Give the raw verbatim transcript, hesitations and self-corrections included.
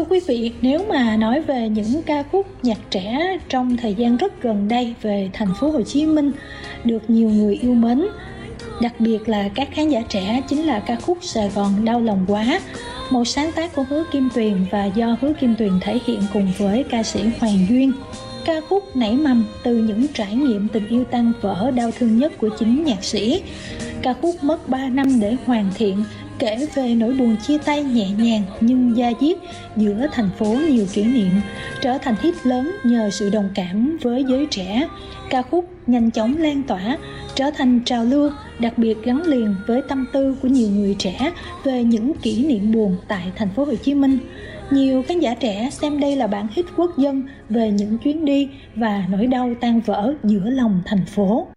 Thưa quý vị, nếu mà nói về những ca khúc nhạc trẻ trong thời gian rất gần đây về thành phố Hồ Chí Minh được nhiều người yêu mến, đặc biệt là các khán giả trẻ, chính là ca khúc Sài Gòn đau lòng quá, một sáng tác của Hứa Kim Tuyền và do Hứa Kim Tuyền thể hiện cùng với ca sĩ Hoàng Duyên. Ca khúc nảy mầm từ những trải nghiệm tình yêu tan vỡ đau thương nhất của chính nhạc sĩ. Ca khúc mất ba năm để hoàn thiện, kể về nỗi buồn chia tay nhẹ nhàng nhưng da diết giữa thành phố nhiều kỷ niệm, trở thành hit lớn nhờ sự đồng cảm với giới trẻ. Ca khúc nhanh chóng lan tỏa, trở thành trào lưu, đặc biệt gắn liền với tâm tư của nhiều người trẻ về những kỷ niệm buồn tại thành phố Hồ Chí Minh. Nhiều khán giả trẻ xem đây là bản hit quốc dân về những chuyến đi và nỗi đau tan vỡ giữa lòng thành phố.